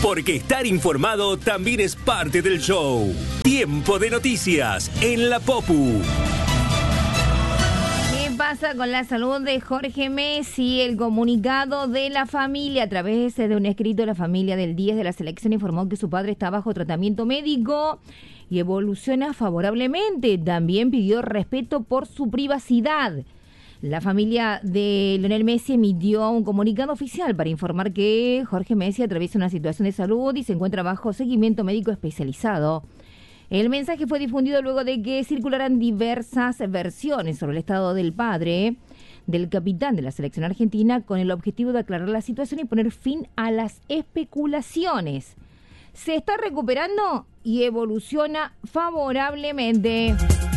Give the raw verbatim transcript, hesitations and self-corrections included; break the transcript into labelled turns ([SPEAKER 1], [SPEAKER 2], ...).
[SPEAKER 1] Porque estar informado también es parte del show. Tiempo de noticias en la Popu.
[SPEAKER 2] ¿Qué pasa con la salud de Jorge Messi? El comunicado de la familia, a través de un escrito, la familia del diez de la selección informó que su padre está bajo tratamiento médico y evoluciona favorablemente. También pidió respeto por su privacidad. La familia de Lionel Messi emitió un comunicado oficial para informar que Jorge Messi atraviesa una situación de salud y se encuentra bajo seguimiento médico especializado. El mensaje fue difundido luego de que circularan diversas versiones sobre el estado del padre del capitán de la selección argentina, con el objetivo de aclarar la situación y poner fin a las especulaciones. Se está recuperando y evoluciona favorablemente.